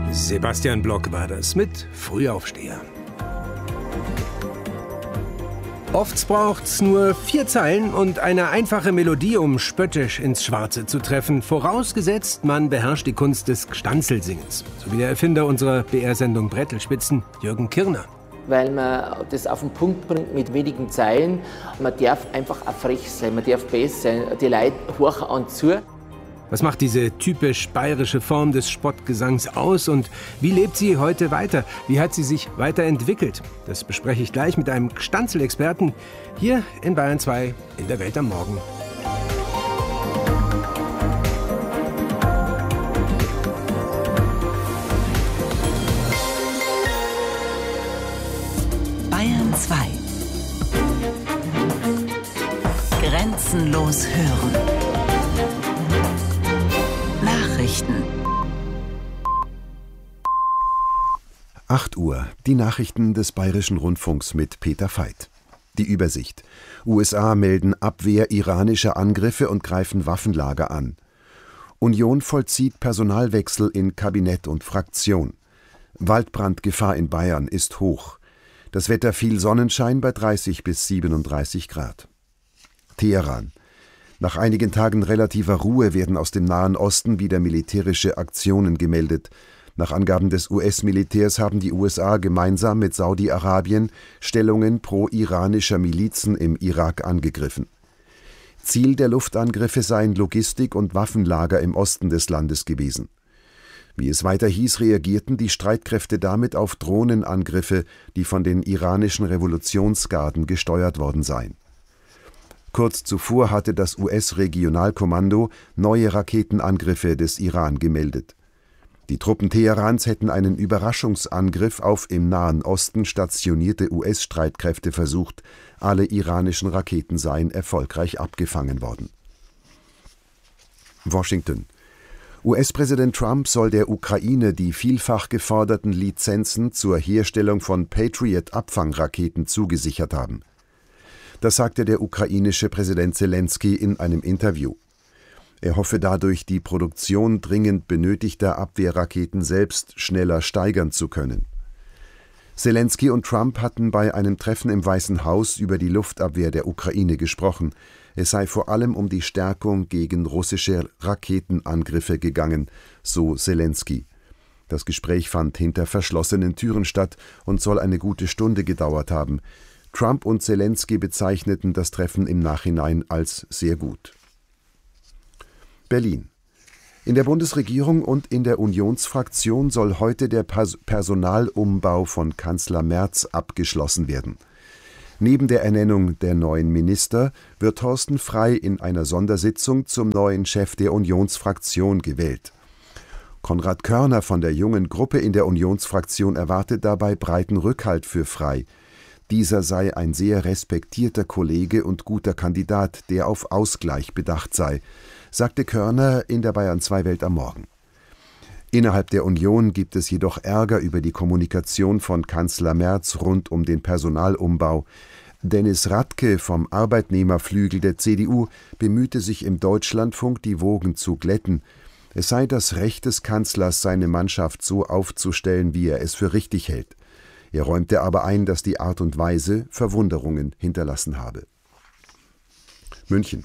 Sebastian Block war das mit Frühaufsteher. Oft braucht's nur 4 Zeilen und eine einfache Melodie, um spöttisch ins Schwarze zu treffen. Vorausgesetzt, man beherrscht die Kunst des Gstanzlsingens. So wie der Erfinder unserer BR-Sendung Brettelspitzen, Jürgen Kirner. Weil man das auf den Punkt bringt mit wenigen Zeilen. Man darf einfach auch frech sein, man darf besser sein. Die Leute horchen an zu. Was macht diese typisch bayerische Form des Spottgesangs aus und wie lebt sie heute weiter? Wie hat sie sich weiterentwickelt? Das bespreche ich gleich mit einem Gstanzl-Experten hier in Bayern 2 in der Welt am Morgen. Bayern 2. Grenzenlos hören. Nachrichten. 8 Uhr, die Nachrichten des Bayerischen Rundfunks mit Peter Veit. Die Übersicht. USA melden Abwehr iranischer Angriffe und greifen Waffenlager an. Union vollzieht Personalwechsel in Kabinett und Fraktion. Waldbrandgefahr in Bayern ist hoch. Das Wetter viel Sonnenschein bei 30 bis 37 Grad. Teheran. Nach einigen Tagen relativer Ruhe werden aus dem Nahen Osten wieder militärische Aktionen gemeldet. Nach Angaben des US-Militärs haben die USA gemeinsam mit Saudi-Arabien Stellungen pro-iranischer Milizen im Irak angegriffen. Ziel der Luftangriffe seien Logistik- und Waffenlager im Osten des Landes gewesen. Wie es weiter hieß, reagierten die Streitkräfte damit auf Drohnenangriffe, die von den iranischen Revolutionsgarden gesteuert worden seien. Kurz zuvor hatte das US-Regionalkommando neue Raketenangriffe des Iran gemeldet. Die Truppen Teherans hätten einen Überraschungsangriff auf im Nahen Osten stationierte US-Streitkräfte versucht. Alle iranischen Raketen seien erfolgreich abgefangen worden. Washington. US-Präsident Trump soll der Ukraine die vielfach geforderten Lizenzen zur Herstellung von Patriot-Abfangraketen zugesichert haben. Das sagte der ukrainische Präsident Selenskyj in einem Interview. Er hoffe dadurch, die Produktion dringend benötigter Abwehrraketen selbst schneller steigern zu können. Selenskyj und Trump hatten bei einem Treffen im Weißen Haus über die Luftabwehr der Ukraine gesprochen. Es sei vor allem um die Stärkung gegen russische Raketenangriffe gegangen, so Selenskyj. Das Gespräch fand hinter verschlossenen Türen statt und soll eine gute Stunde gedauert haben. Trump und Selenskyj bezeichneten das Treffen im Nachhinein als sehr gut. Berlin. In der Bundesregierung und in der Unionsfraktion soll heute der Personalumbau von Kanzler Merz abgeschlossen werden. Neben der Ernennung der neuen Minister wird Thorsten Frey in einer Sondersitzung zum neuen Chef der Unionsfraktion gewählt. Konrad Körner von der Jungen Gruppe in der Unionsfraktion erwartet dabei breiten Rückhalt für Frey. Dieser sei ein sehr respektierter Kollege und guter Kandidat, der auf Ausgleich bedacht sei, sagte Körner in der Bayern 2 Welt am Morgen. Innerhalb der Union gibt es jedoch Ärger über die Kommunikation von Kanzler Merz rund um den Personalumbau. Dennis Radke vom Arbeitnehmerflügel der CDU bemühte sich im Deutschlandfunk, die Wogen zu glätten. Es sei das Recht des Kanzlers, seine Mannschaft so aufzustellen, wie er es für richtig hält. Er räumte aber ein, dass die Art und Weise Verwunderungen hinterlassen habe. München.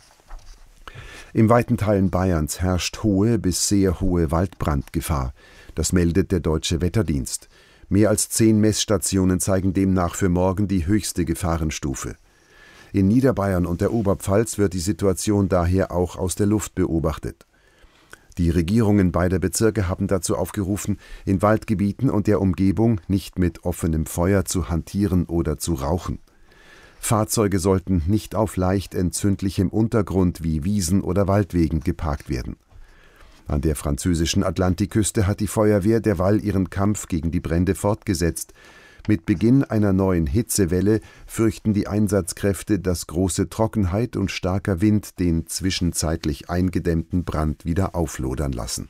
In weiten Teilen Bayerns herrscht hohe bis sehr hohe Waldbrandgefahr. Das meldet der Deutsche Wetterdienst. Mehr als 10 Messstationen zeigen demnach für morgen die höchste Gefahrenstufe. In Niederbayern und der Oberpfalz wird die Situation daher auch aus der Luft beobachtet. Die Regierungen beider Bezirke haben dazu aufgerufen, in Waldgebieten und der Umgebung nicht mit offenem Feuer zu hantieren oder zu rauchen. Fahrzeuge sollten nicht auf leicht entzündlichem Untergrund wie Wiesen oder Waldwegen geparkt werden. An der französischen Atlantikküste hat die Feuerwehr derweil ihren Kampf gegen die Brände fortgesetzt. Mit Beginn einer neuen Hitzewelle fürchten die Einsatzkräfte, dass große Trockenheit und starker Wind den zwischenzeitlich eingedämmten Brand wieder auflodern lassen.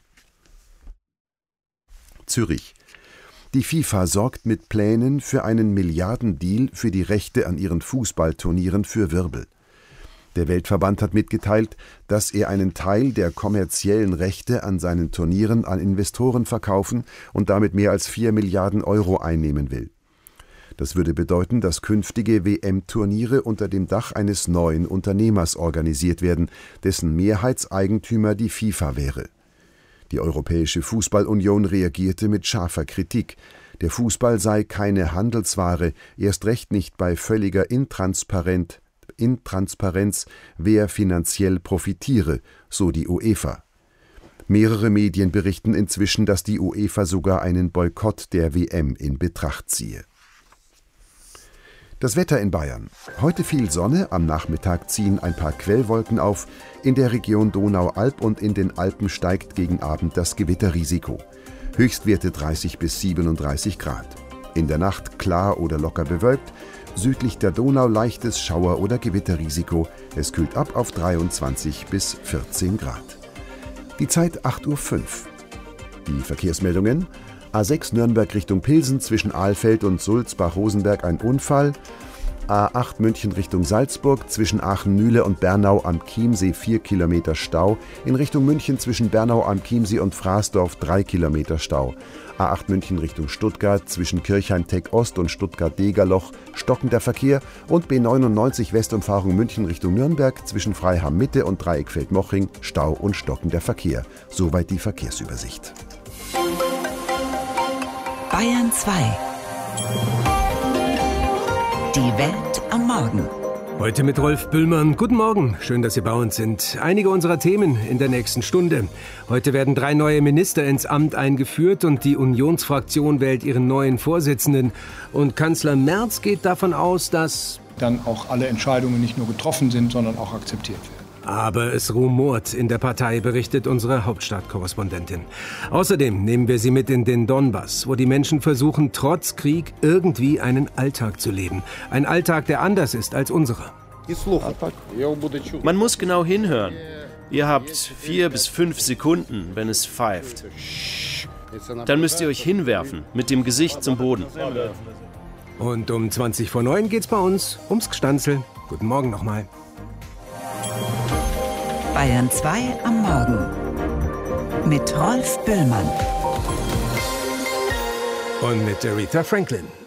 Zürich. Die FIFA sorgt mit Plänen für einen Milliardendeal für die Rechte an ihren Fußballturnieren für Wirbel. Der Weltverband hat mitgeteilt, dass er einen Teil der kommerziellen Rechte an seinen Turnieren an Investoren verkaufen und damit mehr als 4 Milliarden Euro einnehmen will. Das würde bedeuten, dass künftige WM-Turniere unter dem Dach eines neuen Unternehmers organisiert werden, dessen Mehrheitseigentümer die FIFA wäre. Die Europäische Fußballunion reagierte mit scharfer Kritik. Der Fußball sei keine Handelsware, erst recht nicht bei völliger Intransparenz, wer finanziell profitiere, so die UEFA. Mehrere Medien berichten inzwischen, dass die UEFA sogar einen Boykott der WM in Betracht ziehe. Das Wetter in Bayern. Heute viel Sonne, am Nachmittag ziehen ein paar Quellwolken auf. In der Region Donau-Alb und in den Alpen steigt gegen Abend das Gewitterrisiko. Höchstwerte 30 bis 37 Grad. In der Nacht klar oder locker bewölkt. Südlich der Donau leichtes Schauer- oder Gewitterrisiko. Es kühlt ab auf 23 bis 14 Grad. Die Zeit 8:05 Uhr. Die Verkehrsmeldungen. A6 Nürnberg Richtung Pilsen, zwischen Ahlfeld und Sulzbach-Rosenberg ein Unfall. A8 München Richtung Salzburg, zwischen Aachen-Mühle und Bernau am Chiemsee 4 Kilometer Stau. In Richtung München zwischen Bernau am Chiemsee und Fraßdorf 3 Kilometer Stau. A8 München Richtung Stuttgart, zwischen Kirchheim-Teck-Ost und Stuttgart-Degerloch stockender Verkehr. Und B99 Westumfahrung München Richtung Nürnberg, zwischen Freiham-Mitte und Dreieckfeld-Mochring Stau und stockender Verkehr. Soweit die Verkehrsübersicht. Bayern 2. Die Welt am Morgen. Heute mit Rolf Bühlmann. Guten Morgen, schön, dass Sie bei uns sind. Einige unserer Themen in der nächsten Stunde. Heute werden 3 neue Minister ins Amt eingeführt und die Unionsfraktion wählt ihren neuen Vorsitzenden. Und Kanzler Merz geht davon aus, dass dann auch alle Entscheidungen nicht nur getroffen sind, sondern auch akzeptiert werden. Aber es rumort in der Partei, berichtet unsere Hauptstadtkorrespondentin. Außerdem nehmen wir Sie mit in den Donbass, wo die Menschen versuchen, trotz Krieg irgendwie einen Alltag zu leben. Ein Alltag, der anders ist als unserer. Man muss genau hinhören. Ihr habt 4 bis 5 Sekunden, wenn es pfeift. Dann müsst ihr euch hinwerfen, mit dem Gesicht zum Boden. Und um 8:20 geht's bei uns ums Gstanzl. Guten Morgen nochmal. Bayern 2 am Morgen mit Rolf Bühlmann. Und mit Aretha Franklin.